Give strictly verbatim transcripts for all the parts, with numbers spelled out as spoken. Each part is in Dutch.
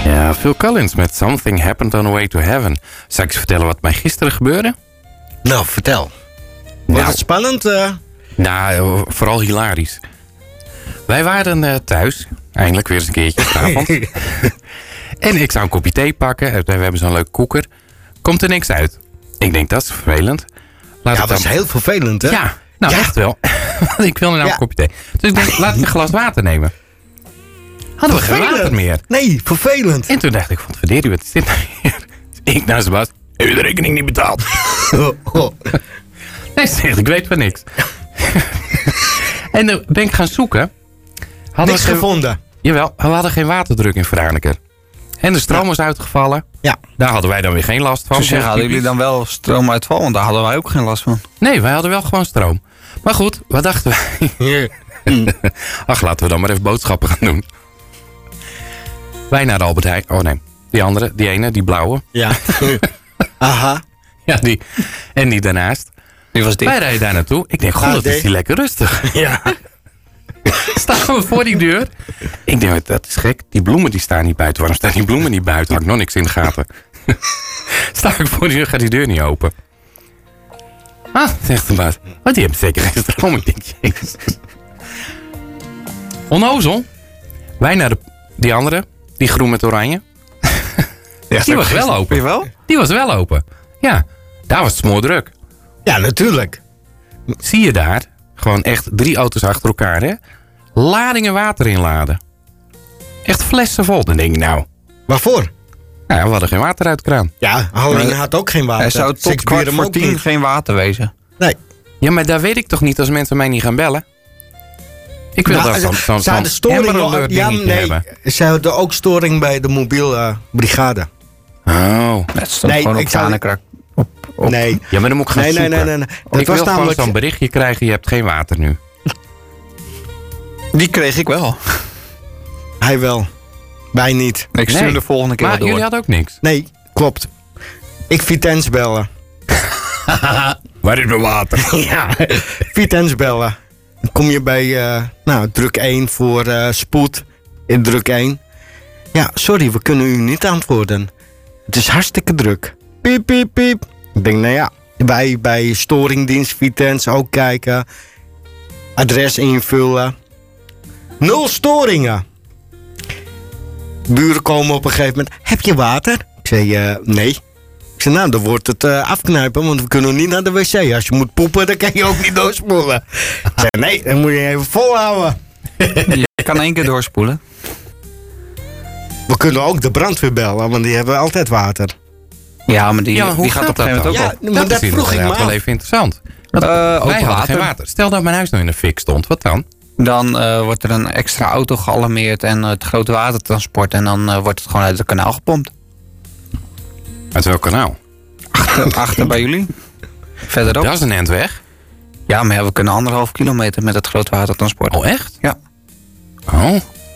Ja, Phil Collins met Something Happened on the Way to Heaven. Zal ik eens vertellen wat mij gisteren gebeurde? Nou, vertel. Nou, Was het spannend? Uh... Nou, vooral hilarisch. Wij waren uh, thuis, eindelijk weer eens een keertje vanavond. En ik zou een kopje thee pakken. We hebben zo'n leuk koeker. Komt er niks uit. Ik denk, dat is vervelend. Laat ja, het dat dan... is heel vervelend, hè? Ja, nou ja. echt wel. Ik wil nou ja. een kopje thee. Dus ik denk, laat ik een glas water nemen. Hadden we geen water meer. Nee, vervelend. En toen dacht ik, wat verdeer wat is dit nou hier? Ik naar zijn baas, heb je de rekening niet betaald? Oh, oh. Nee, ze zegt, ik weet van niks. En toen ben ik gaan zoeken. Hadden Niks we geen... gevonden. Jawel, we hadden geen waterdruk in Franeker. En de stroom ja. was uitgevallen. Ja. Daar hadden wij dan weer geen last van. Dus zeggen, hadden jullie dan wel stroomuitval? Want daar hadden wij ook geen last van. Nee, wij hadden wel gewoon stroom. Maar goed, wat dachten wij? Ach, laten we dan maar even boodschappen gaan doen. Wij naar de Albert Heijn. Oh nee, die andere, die ene, die blauwe. Ja. Aha. Ja, die. En die daarnaast. Die was dicht. Wij rijden daar naartoe. Ik denk, god, dat is die lekker rustig. Ja. Staan we voor die deur. Ik denk, dat is gek. Die bloemen die staan niet buiten. Waarom staan die bloemen niet buiten? Had ik nog niks in de gaten. Sta ik voor die deur, gaat die deur niet open. Ah, zegt de baas. Oh, die hebben zeker geen stroom. Ik denk, jezus. Onnozel. Wij naar de, die andere. Die groen met oranje. Ja, die was wel open. Wel? Die was wel open. Ja, daar was het smoordruk. Ja, natuurlijk. Zie je daar, gewoon echt drie auto's achter elkaar, hè? Ladingen water inladen. Echt flessen vol. Dan denk ik, nou... Waarvoor? Nou ja, we hadden geen water uit de kraan. Ja, Hallingen had ook geen water. Hij zou tot kwart voor tien niet. geen water wezen. Nee. Ja, maar daar weet ik toch niet als mensen mij niet gaan bellen? Ik wil nou, dat zo'n zo, zo storing alert ja, dingetje nee, hebben. Ze hadden ook storing bij de mobiele uh, brigade. Oh. Dat stond nee, gewoon op Zanekrak. Op, op. Nee. Ja, maar dan moet ik gaan nee, zoeken. Nee, nee, nee. nee. Dat ik was wil namelijk... gewoon zo'n berichtje krijgen, je hebt geen water nu. Die kreeg ik wel. Hij wel. Wij niet. Ik stuur nee. de volgende keer maar door. jullie hadden ook niks? Nee, klopt. Ik Vitens bellen. Waar is mijn water? Ja, Vitens bellen. Dan kom je bij uh, nou, druk één voor uh, spoed. In druk één. Ja, sorry, we kunnen u niet antwoorden. Het is hartstikke druk. Piep, piep, piep. Ik denk, nou ja, wij bij storingdienst Vitens ook kijken. Adres invullen. Nul storingen. Buren komen op een gegeven moment. Heb je water? Ik zei, uh, nee. Ik zei, nou, dan wordt het uh, afknijpen, want we kunnen niet naar de wc. Als je moet poepen, dan kan je ook niet doorspoelen. Ik zei, nee, dan moet je even volhouden. Je kan één keer doorspoelen. We kunnen ook de brandweer bellen, want die hebben altijd water. Ja, maar die, ja, maar die gaat op een gegeven moment ook ja, op. Maar dat, dat vroeg ik me wel even interessant. Dat, uh, wij open hadden water. geen water. Stel dat mijn huis nou in de fik stond, wat dan? Dan uh, wordt er een extra auto gealarmeerd en uh, het grote watertransport. En dan uh, wordt het gewoon uit het kanaal gepompt. Uit welk kanaal? Achter, achter bij jullie. Verderop. Dat is een eind weg. Ja, maar ja, we kunnen anderhalf kilometer met het grote watertransport. Oh, echt? Ja. Oh.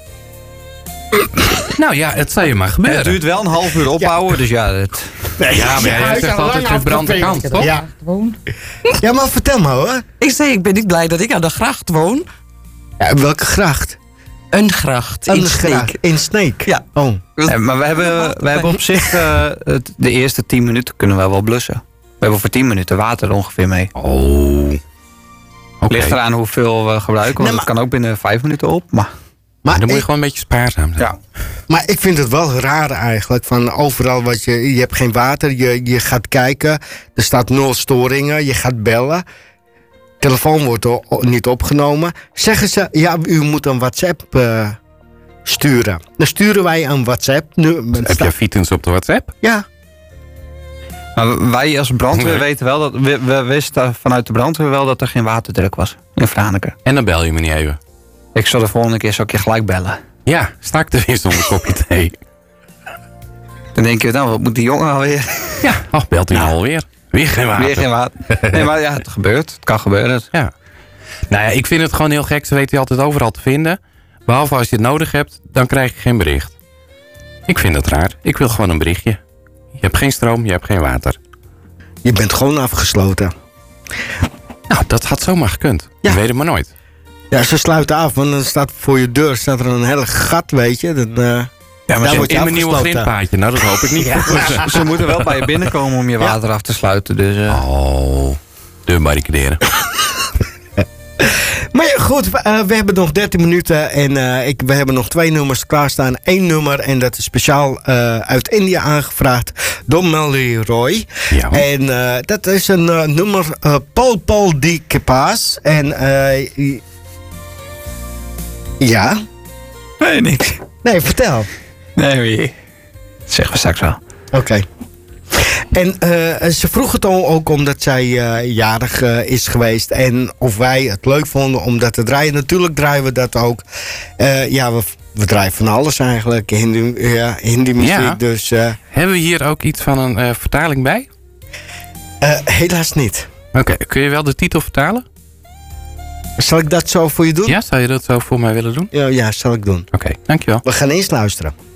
Nou ja, het zal je maar gebeuren. Het duurt wel een half uur opbouwen, ja. Dus ja... Het... Nee, ja, maar jij zegt altijd geen brandende kant, toch? Ja. Ja, maar vertel maar hoor. Ik zei, ik ben niet blij dat ik aan de gracht woon. Ja, welke gracht? Een gracht een in gracht. Sneek. In Sneek? Ja. Oh. Ja, maar we hebben, we hebben op zich... Uh, het, de eerste tien minuten kunnen we wel blussen. We hebben voor tien minuten water er ongeveer mee. Oh. Okay. Ligt eraan hoeveel we gebruiken, want nee, maar... het kan ook binnen vijf minuten op. Maar, maar dan moet je gewoon een beetje spaarzaam zijn. Ja. Maar ik vind het wel raar eigenlijk. Van overal wat je... Je hebt geen water, je, je gaat kijken. Er staat nul storingen, je gaat bellen. Telefoon wordt niet opgenomen. Zeggen ze, ja, u moet een WhatsApp uh, sturen. Dan sturen wij een WhatsApp. Nu, Heb je Vitens op de WhatsApp? Ja. Maar wij als brandweer weten wel dat... We, we wisten vanuit de brandweer wel dat er geen waterdruk was in Franeker. En dan bel je me niet even. Ik zal de volgende keer zal ik je gelijk bellen. Ja, sta ik er weer zonder kopje thee. Dan denk je, nou, wat moet die jongen alweer? Ja, oh, belt hij nou alweer. Weer geen water. Weer geen water. Nee, maar ja, het gebeurt. Het kan gebeuren. Ja. Nou ja, ik vind het gewoon heel gek. Ze weten je altijd overal te vinden. Behalve als je het nodig hebt, dan krijg je geen bericht. Ik vind dat raar. Ik wil gewoon een berichtje. Je hebt geen stroom, je hebt geen water. Je bent gewoon afgesloten. Nou, dat had zomaar gekund. Ja. Je weet het maar nooit. Ja, ze sluiten af, want dan staat voor je deur staat er een hele gat, weet je. Dan, uh, Ja, maar Daar ze, word je In mijn nieuwe afgesloten. grindpaadje. Nou, dat hoop ik niet. ze, ze moeten wel bij je binnenkomen om je water af te sluiten. Dus, uh. Oh, deur barricaderen. Maar ja, goed, we, uh, we hebben nog dertien minuten en uh, ik, we hebben nog twee nummers klaarstaan. Eén nummer en dat is speciaal uh, uit India aangevraagd door Melly Roy. Ja. En uh, dat is een uh, nummer uh, Paul Paul Di Kepas. En uh, ja? Nee, niks. Nee, vertel. Nee, wie? Dat zeggen we straks wel. Oké. Okay. En uh, ze vroeg het ook omdat zij uh, jarig uh, is geweest. En of wij het leuk vonden om dat te draaien. Natuurlijk draaien we dat ook. Uh, ja, we, we draaien van alles eigenlijk. Hindi, ja, Hindi muziek. Ja. Dus, uh, Hebben we hier ook iets van een uh, vertaling bij? uh, helaas niet. Oké, okay. Kun je wel de titel vertalen? Zal ik dat zo voor je doen? Ja, zou je dat zo voor mij willen doen? Ja, ja zal ik doen. Oké, okay. Dankjewel. We gaan eens luisteren.